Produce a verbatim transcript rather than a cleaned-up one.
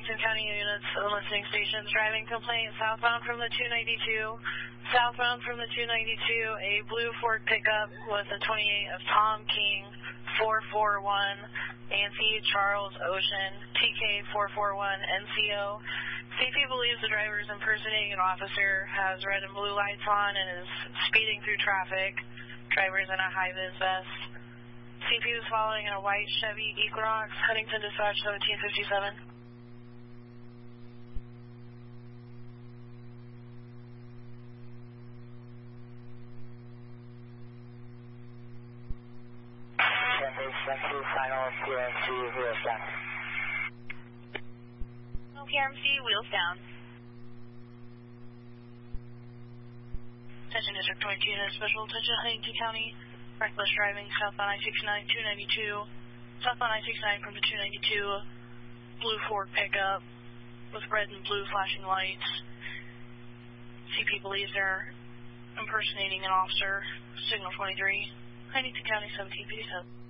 Huntington County units and listening stations. Driving complaint southbound from the two ninety-two. Southbound from the two ninety-two, a blue Ford pickup with a twenty-eight of Tom King four four one, Nancy Charles Ocean, T K four four one N C O. C P believes the driver is impersonating an officer, has red and blue lights on, and is speeding through traffic. Driver is in a high-vis vest. C P was following in a white Chevy Equinox, Huntington Dispatch seventeen fifty-seven. Final P R M C, wheels down. No P R M C, wheels down. Attention District twenty-two units, special attention Huntington County. Reckless driving southbound I sixty-nine, two ninety-two. Southbound I sixty-nine from the two ninety-two. Blue Ford pickup with red and blue flashing lights. C P believes they're impersonating an officer. Signal twenty-three. Huntington County seventeen fifty-seven.